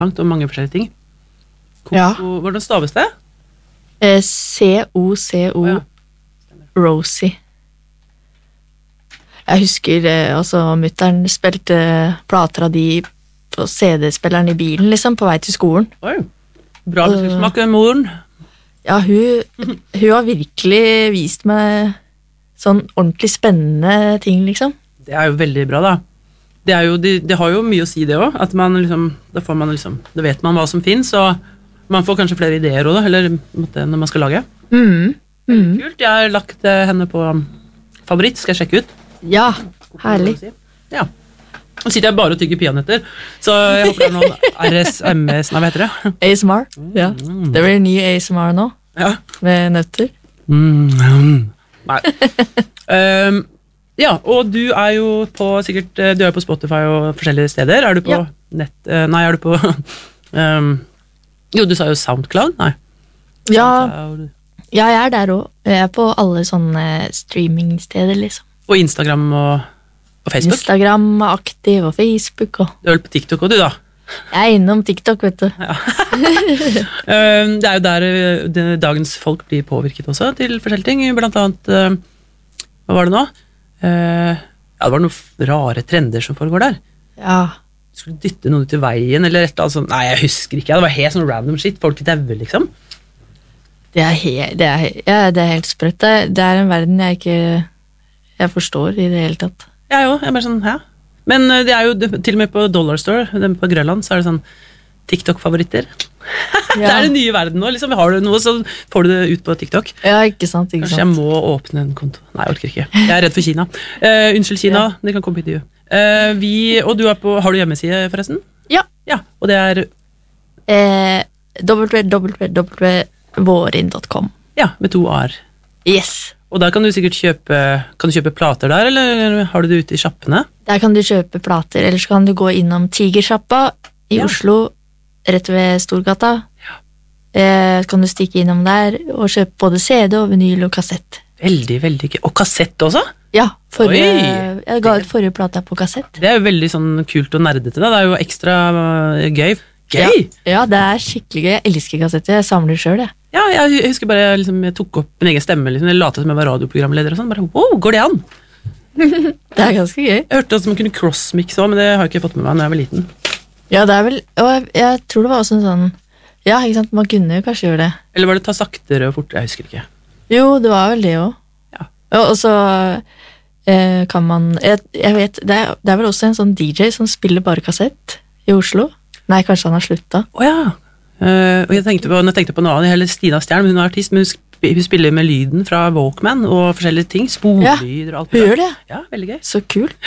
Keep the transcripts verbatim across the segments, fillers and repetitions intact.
langt og mange forskjellige ting. Coco, Ja. Hvordan staves det? Eh, C O C O Å, ja. Rosie. Jeg husker eh, altså mutteren spilte plater av de på C D-spilleren i bilen, liksom, på vei til skolen. Oi, bra musikksmak, moren. Ja, hun, hun har virkelig vist meg sånn ordentlig spennende ting, liksom. Det er jo veldig bra, da. Det, er jo, det, det har jo mye å si, det også. At man liksom, da får man liksom, da vet man hva som finnes, og man får kanskje flere ideer også, eller når man skal lage. Mm. Mm. Kult, jeg har lagt eh, henne på favoritt, skal jeg sjekke ut. Ja, herlig. Ja. Nå sitter jeg bare og tygger peanøtter, så jeg håper det er noen R S M S, nei, hva heter det? A S M R, ja. Det blir en ny A S M R nå, Ja. med nøtter. Mm. Nei. um, ja, og du er jo på, sikkert, du er på Spotify og forskjellige steder. Er du på Ja. nett, uh, nei, er du på, um, jo, du sa jo SoundCloud, nei. Ja, SoundCloud. jeg er der også. Jeg er på alle sånne streamingsteder, liksom. Og Instagram og, og Facebook. Instagram er aktiv, og Facebook, og Du er vel på TikTok også, du da? jeg er innom TikTok, vet du. Um, det er jo der uh, det, dagens folk blir påvirket også til forskjellige ting, blant annet, uh, hva var det nå? Uh, ja, det var noen f- rare trender som foregår der. Ja, Du skulle dytte noen ut i veien, eller et eller annet sånt. Nei, jeg husker ikke, det var helt sånn random shit, folk dauer liksom. det er, he det er, he ja, det er helt sprøtt. Det er, det er en verden jeg ikke jeg forstår i det hele tatt. Jeg jo, jeg er bare sånn, ja. Men uh, det er jo det- til og med på Dollar Store, den på Grønland, så er det sånn TikTok-favoritter. Det er den nye verden nå, liksom. Har du noe, så får du det ut på TikTok. Ja, ikke sant, ikke Kanskje jeg sant. må åpne en konto. Nei, jeg orker ikke. Jeg er redd for Kina. Uh, unnskyld, Kina. Dere kan komme hit, du. Uh, vi, og du er på, har du hjemmeside, forresten? Ja. Ja, og det er, Eh, w w w punktum vårin punktum com. ja, med to A-er. Yes. Og der kan du sikkert kjøpe, kan du kjøpe plater der, eller har du det ute i sjappene? Der kan du kjøpe plater, eller så kan du gå innom Tigersjappa i Ja. Oslo, rett ved Storgata. Eh, så kan du stikke innom der og kjøpe både C D og vinyl og kassett. Veldig, veldig gøy. Og kassett også? Ja, forrige, Oi! jeg ga ut forrige plata på kassett. Det er jo veldig sånn kult og nerdete, da. Det er jo ekstra uh, gøy. Gøy! Ja, ja, det er skikkelig gøy. Jeg elsker kassetter. Jeg samler selv, jeg. Ja, jeg husker bare jeg, liksom, jeg tok opp min egen stemme, liksom. Jeg lot som jeg var radioprogramleder og sånn. Bare, wow, går det an? Det er ganske gøy. Jeg hørte at man kunne crossmix også, men det har jeg ikke fått med meg når jeg var liten. Ja, det er vel, og jeg, jeg tror det var også en sånn, ja, ikke sant, man kunne jo kanskje gjøre det. Eller var det ta saktere og fortere? Jeg husker ikke. Jo, det var vel det også. Ja. Og, og så eh, kan man, jeg, jeg vet, det er, det er vel også en sånn D J som spiller bare kassett i Oslo. Nei, kanskje han har sluttet. Åja! Uh, og jeg tenkte på, når jeg tenkte på noe annet, hele Stina Stjern, hun er artist, men hun, sp hun spiller med lyden fra Walkman og forskjellige ting, sporlyder og alt. Hun gjør det. Ja, veldig gøy. Så kult.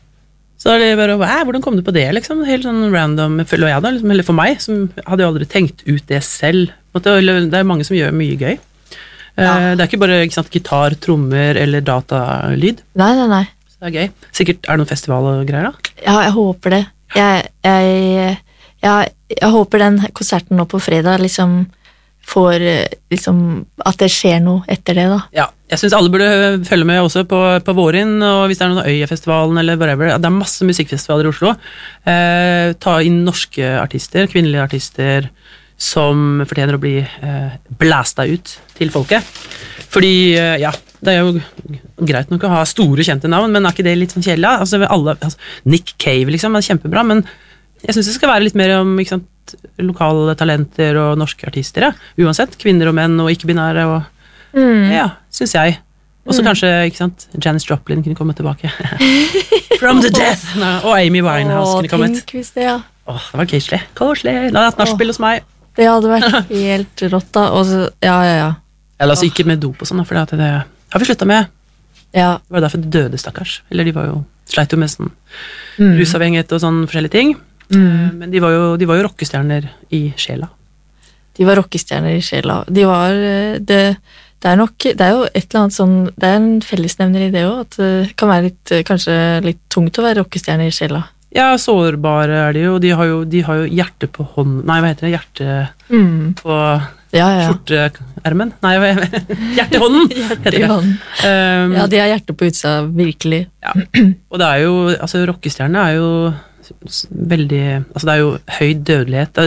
Så er det bare, Æ, hvordan kom du på det, liksom? Helt sånn random, føler jeg da, liksom, eller for meg, som hadde jo aldri tenkt ut det selv. Måtte, det er mange som gjør mye gøy. Uh, Ja. Det er ikke bare ikke sant, gitar, trommer eller datalyd. Nei, nei, nei. Så det er gøy. Sikkert er det noen festival og greier da? Ja, jeg håper det. Jeg, jeg, jeg, jeg håper den konserten nå på fredag liksom får eh, liksom at det skjer noe etter det, da. Ja, jeg synes alle burde følge med også på, på Vårin, og hvis det er noen Øyafestivalen eller whatever, det er masse musikkfestivaler i Oslo. Eh, ta inn norske artister, kvinnelige artister, som fortjener å bli eh, blæsta ut til folket. Fordi, eh, ja, det er jo greit nok å ha store kjente navn, men er ikke det litt sånn kjedelig? Altså, alle, altså, Nick Cave liksom, er kjempebra, men jeg synes det skal være litt mer om ikke sant, lokale talenter og norske artister, ja. Uansett, kvinner og menn og ikke-binære, og Mm. ja, synes jeg. Og så kanskje, ikke sant, Janis Joplin kunne komme tilbake. From the death! Nei, og Amy Winehouse Åh, kunne kommet. tenk hvis det, ja. Åh, det var koselig. Koselig. Da hadde jeg hatt nachspiel hos meg. Det hadde vært helt rått, da. Og så, ja, ja, ja. Eller altså ikke med dop og sånn, da, for det, det har vi sluttet med. Ja. Det var derfor de døde, stakkars. Eller de var jo, sleit jo med sånn Mm. rusavhengighet og sånn forskjellige ting. Mm. Men de var jo, de var jo rockestjerner i sjela. De var rockestjerner i sjela. De var eh, det, det er nok Det er jo et eller annet sånn Det er en fellesnevner i det òg, at det kan være litt, eh, kanskje litt tungt å være rockestjerne i sjela. Ja, sårbare er de jo. De har jo, de har jo hjerte på hånd... Nei, hva heter det? Hjerte Mm. på Ja, ja, ja. skjorteermen? Nei, hva hjerte i hånden! heter det. Ja, Um, ja, de har hjertet på utsida, virkelig. ja. Og det er jo, altså rockestjerne er jo veldig Altså det er jo høy dødelighet.